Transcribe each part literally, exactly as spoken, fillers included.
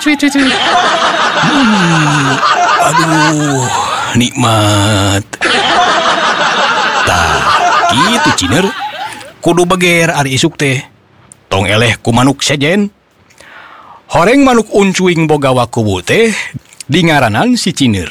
cuit, cuit, cuit. Hmm, aduh, nikmat. Tah, gitu Ciner. Kudu beger ari isuk teh. Tong eleh ku manuk sejen. Horeng manuk uncuing boga wakubu teh dingaranan si Ciner.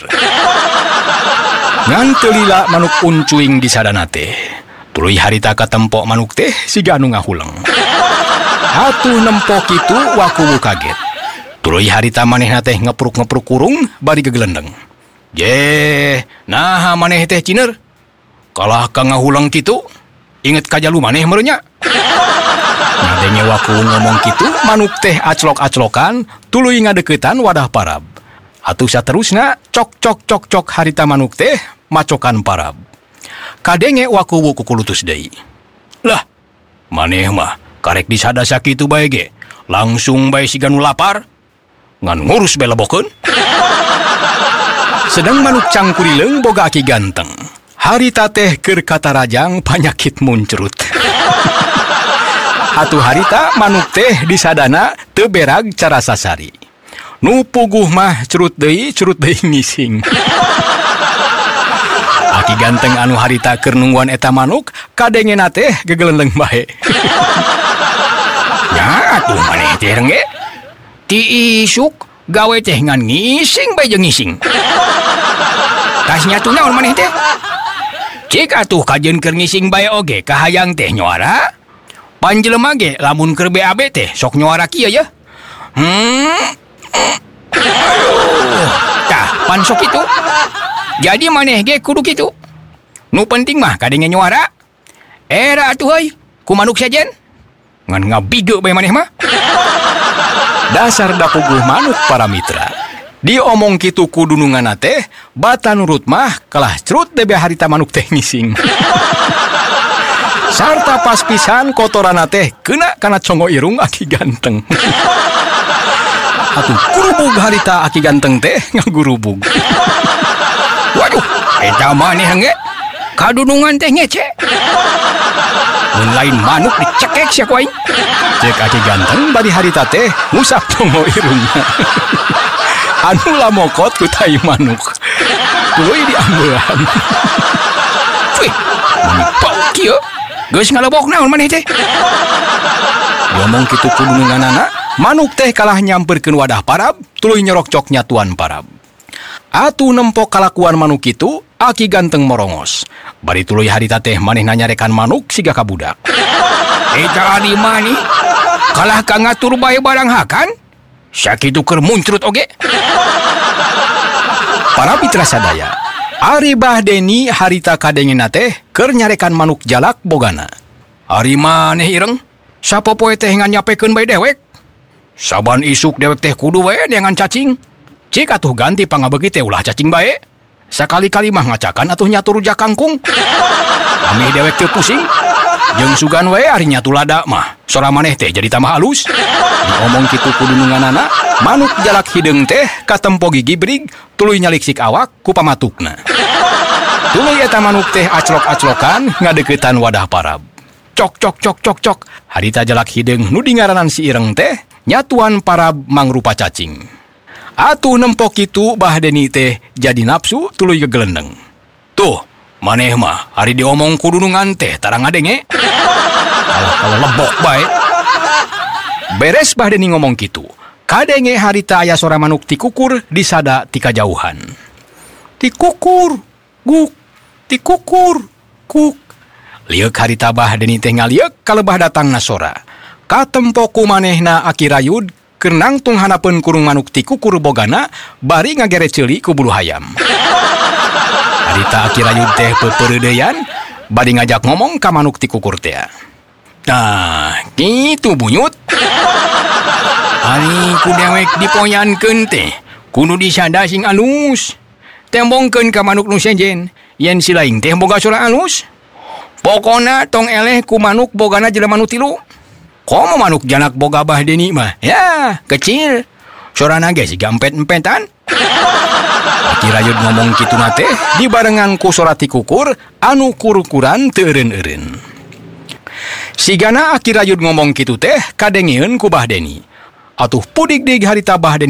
Ngan teu lila manuk uncuing di sadana teh. Tuluy harita katempo manuk teh siga anu ngahuleng. Atuh nempok kitu wakubu kaget. Tuluy harita manehna teh ngepruk-ngepruk kurung bari gegelendeng. Ye, nah maneh teh Ciner. Kalah ka ngahuleng kitu. Inget kajalu maneh merenya. Ngadenge waku ngomong kitu, manuk teh aclok-aclokan, tuluy ngadeukeutan wadah parab. Atuh saterusna cok cok cok cok harita manuk teh macokan parab. Kadenge waku kukulutus deui. Lah, maneh mah karek disada sakitu bae ge. Langsung bae siga nu lapar. Ngan ngurus bae lebokeun. Sedang manuk cangkurileung boga aki ganteng. Harita teh keur katarajang panyakit muncrut. Atuh harita manuk teh di sadana teu berag cara sasari. Nu puguh mah curut deui, curut deui ngising. Aki ganteng anu harita keur nungguan eta manuk, kadengena teh gegelendeng bae. Nya atuh maneh teh rengge. Ti isuk gawe teh ngan ngising bae jeung ngising. Tas nyatu naon maneh teh? Cik atuh kajeun keur ngising bae oge kahayang teh nyuara. Panjelema ge lamun keur B A B teh sok nyuara kieu ya. Hmm. Aduh. Tah, pan sok itu. Jadi maneh ge kudu kitu. Nu penting mah kadenge nyuara. Era atuh euy, ku manuk sejen. Ngan ngabige bae maneh mah. Dasar da puguh manuk para mitra. Diomong kitu ku dununganna teh, bata nurut mah kalah cerut debe harita manuk teh ngising. Sarta pas pisan kotorana teh kena kana congo irung aki ganteng. Atuh gurubug harita aki ganteng teh ngagurubug. Waduh, eta maneh hangge kadunungan teh ngece. Mun lain manuk dicekek sia ku aing. Cek aki ganteng bari harita teh ngusap congo irungna. Anu lamokot ku tai manuk. Tuluy diambelan. Wih, ini bau kieu. Geus ngalebok naon maneh teh? Ngomong kitu ku dununganana, manuk teh kalah nyamperkeun wadah parab, tuluy nyorok cok nyatuan parab. Atuh nempok kalakuan manuk kitu, aki ganteng morongos. Bari tuluy harita teh maneh nanyarekan manuk siga ka budak. Eta adi mani? Kalah ka ngatur bae barang hakan? Sakitu keur muncrut oge. Para mitra sadaya, ari Bahdeni harita kadengena teh keur nyarekan manuk jalak bogana. Ari maneh ireng, sapopoe teh ngan nyapekeun bae dewek. Saban isuk dewek teh kudu wae dengan cacing. Cik atuh ganti pangabeukit teh ulah cacing bae. Sakali-kali mah ngacakan atuh nyatur rujak kangkung. Amih dewek teu pusing. Jeung sugan wae ari nyatu lada mah. Sora maneh teh jadi tambah halus. Diomong kitu ku dununganana, manuk jalak hideung teh katempo gigi brig tuluy nyaliksik awak ku pamatukna. Tuluy eta manuk teh aclok-aclokan ngadeuketan wadah parab. Cok cok cok cok cok. Harita jalak hideung nu dingaranan si ireng teh nyatuan parab mangrupa cacing. Atuh nempok kitu Bahdeni teh jadi nafsu tuluy gegelendeng. Tuh, maneh mah hari diomong ku dunungan teh tarang ngadenge. Kalau kalau lebok bae. Beres Bahdeni ngomong kitu, kadenge harita aya sora manuk tikukur disada ti kajauhan. Tikukur, guk, tikukur, kuk. Lieuk harita Bahdeni teh ngaliek kalebah datangna sora. Katempo ku manehna aki rayud keur nangtung hanapeun kurung manuk tikukur bogana bari ngagere ceuli ku bulu hayam. Harita aki rayud teh peupeureudeyan bari ngajak ngomong ka manuk tikukur teh. Nah, gitu bunyut. Ari ku dewek dipoyankeun teh, kudu disada sing alus. Tembongkeun ka manuk nu sejen, yen si laing teh boga sora alus. Pokona tong eleh ku manuk bogana jelema nu tilu. Komo manuk janak boga Bahdeni mah? Ya, kecil. Sorana ge siga empet-empetan. Aki rayud ngomong kitu na teh dibarengan ku sora tikukur anu kurukuran teu eureun-eureun. Sigana aki rayud ngomong kitu teh kadengeun ku Bahdeni. Atuh pudik deui harita Bahdeni